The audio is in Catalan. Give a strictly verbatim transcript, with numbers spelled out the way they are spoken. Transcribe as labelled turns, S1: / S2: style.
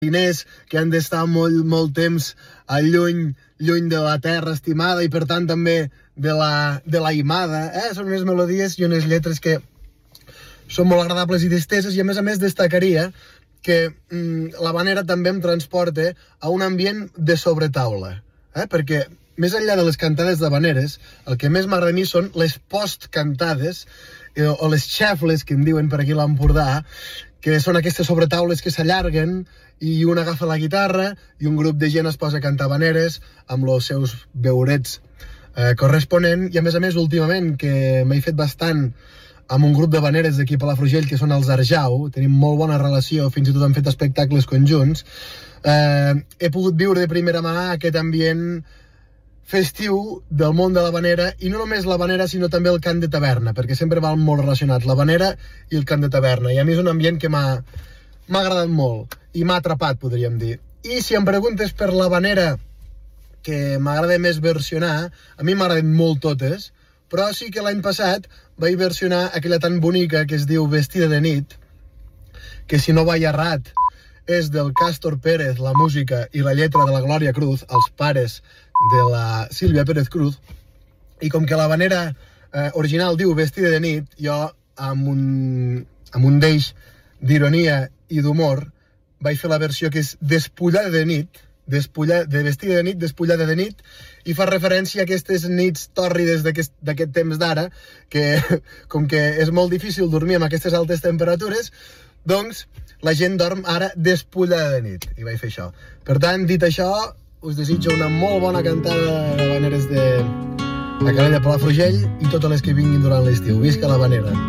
S1: diners que han d'estar molt, molt temps lluny, lluny de la terra estimada i per tant també de la, de la imada. Eh? Són unes melodies i unes lletres que són molt agradables i disteses, i a més a més destacaria que mm, l'havanera també em transporta a un ambient de sobretaula, eh? Perquè més enllà de les cantades d'havaneres, el que més m'agrada a mi són les postcantades eh, o les xefles, que en diuen per aquí a l'Empordà, que són aquestes sobretaules que s'allarguen i un agafa la guitarra i un grup de gent es posa a cantar havaneres amb els seus veurets eh, corresponent. I a més a més, últimament, que m'he fet bastant amb un grup d'havaneres d'aquí a Palafrugell, que són els Arjau, tenim molt bona relació, fins i tot hem fet espectacles conjunts, eh, he pogut viure de primera mà aquest ambient festiu del món de l'havanera, i no només l'havanera sinó també el cant de taverna, perquè sempre va molt relacionat l'havanera i el cant de taverna, i a mi és un ambient que m'ha agradat molt i m'ha atrapat, podríem dir. I si em preguntes per l'havanera que m'agrada més versionar, a mi m'agraden molt totes, però sí que l'any passat vaig versionar aquella tan bonica que es diu Vestida de nit, que si no vaig errat és del Cástor Pérez, la música i la lletra de la Glòria Cruz, els pares de la Sílvia Pérez Cruz, i com que l'havanera eh, original diu Vestida de nit, jo amb un, amb un deix d'ironia i d'humor vaig fer la versió que és Despullada de nit, Despulla, de vestida de nit, despullada de nit, i fa referència a aquestes nits tòrrides d'aquest temps d'ara, que com que és molt difícil dormir amb aquestes altes temperatures, doncs la gent dorm ara despullada de nit, i vaig fer això. Per tant, dit això, us desitjo una molt bona cantada d'havaneres de la Calella Palafrugell i totes les que vinguin durant l'estiu. Visca l'havanera!